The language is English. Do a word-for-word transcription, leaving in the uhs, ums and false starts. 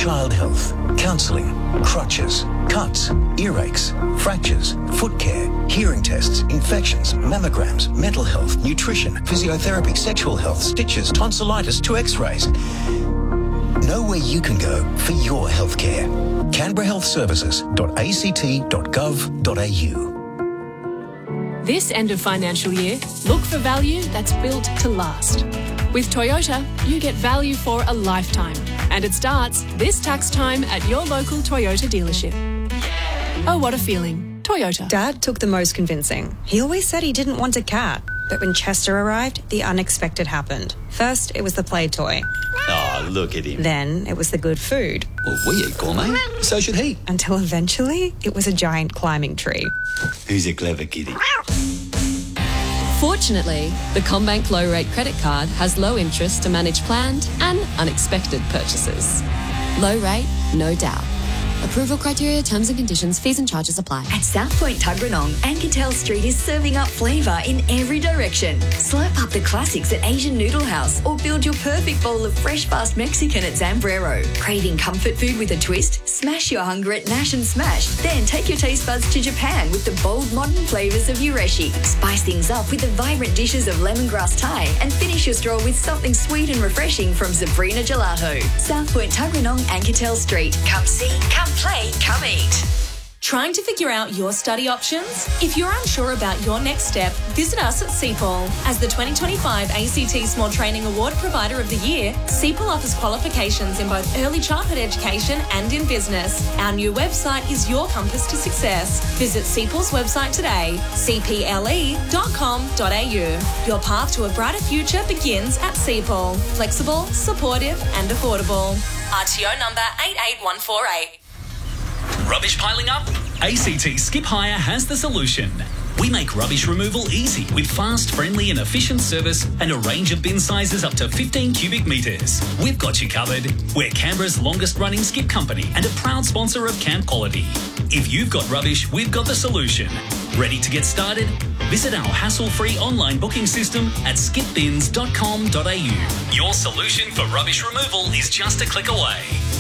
child health, counselling, crutches, cuts, earaches, fractures, foot care, hearing tests, infections, mammograms, mental health, nutrition, physiotherapy, sexual health, stitches, tonsillitis, two x-rays. Know where you can go for your healthcare. canberra health services dot a c t dot gov dot a u. This end of financial year, look for value that's built to last. With Toyota, you get value for a lifetime, and it starts this tax time at your local Toyota dealership. Oh, what a feeling. Toyota. Dad took the most convincing. He always said he didn't want a cat. But when Chester arrived, the unexpected happened. First, it was the play toy. Oh, look at him. Then, it was the good food. Well, we eat gourmet. So should he. Until eventually, it was a giant climbing tree. Who's a clever kitty? Fortunately, the CommBank Low Rate Credit Card has low interest to manage planned and unexpected purchases. Low rate, no doubt. Approval criteria, terms and conditions, fees and charges apply. At South Point Tuggeranong, Anketel Street is serving up flavour in every direction. Slurp up the classics at Asian Noodle House or build your perfect bowl of fresh fast Mexican at Zambrero. Craving comfort food with a twist? Smash your hunger at Nash and Smash. Then take your taste buds to Japan with the bold modern flavours of Ureshi. Spice things up with the vibrant dishes of lemongrass Thai and finish your stroll with something sweet and refreshing from Sabrina Gelato. South Point Tuggeranong, Anketel Street. Come see, come play, come eat. Trying to figure out your study options? If you're unsure about your next step, visit us at C E P O L. As the twenty twenty-five A C T Small Training Award Provider of the Year, C E P O L offers qualifications in both early childhood education and in business. Our new website is your compass to success. Visit C E P O L's website today, c p l e dot com dot a u. Your path to a brighter future begins at C E P O L. Flexible, supportive and affordable. R T O number eight eight one four eight. Rubbish piling up? A C T Skip Hire has the solution. We make rubbish removal easy with fast, friendly and efficient service and a range of bin sizes up to fifteen cubic metres. We've got you covered. We're Canberra's longest running skip company and a proud sponsor of Camp Quality. If you've got rubbish, we've got the solution. Ready to get started? Visit our hassle-free online booking system at skip bins dot com dot a u. Your solution for rubbish removal is just a click away.